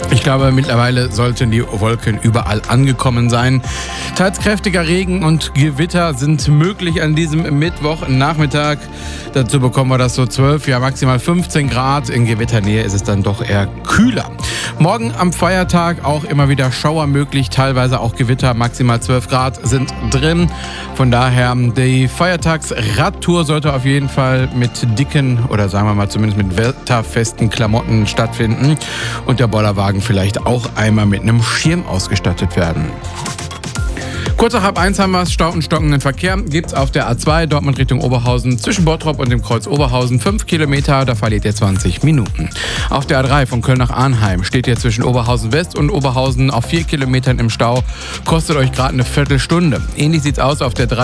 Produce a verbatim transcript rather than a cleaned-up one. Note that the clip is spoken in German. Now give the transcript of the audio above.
Ich glaube, mittlerweile sollten die Wolken überall angekommen sein. Teils kräftiger Regen und Gewitter sind möglich an diesem Mittwochnachmittag. Dazu bekommen wir das so zwölf, ja maximal fünfzehn Grad. In Gewitternähe ist es dann doch eher kühler. Morgen am Feiertag auch immer wieder Schauer möglich, teilweise auch Gewitter. Maximal zwölf Grad sind drin. Von daher, die Feiertagsradtour sollte auf jeden Fall mit dicken oder sagen wir mal zumindest mit wetterfesten Klamotten stattfinden. Und der Bollerwagen vielleicht auch einmal mit einem Schirm ausgestattet werden. Kurz nach halb eins haben wir es, Stau und stockenden Verkehr gibt's auf der A zwei Dortmund Richtung Oberhausen zwischen Bottrop und dem Kreuz Oberhausen fünf Kilometer, da verliert ihr zwanzig Minuten. Auf der A drei von Köln nach Arnheim steht ihr zwischen Oberhausen West und Oberhausen auf vier Kilometern im Stau, kostet euch gerade eine Viertelstunde. Ähnlich sieht's aus auf der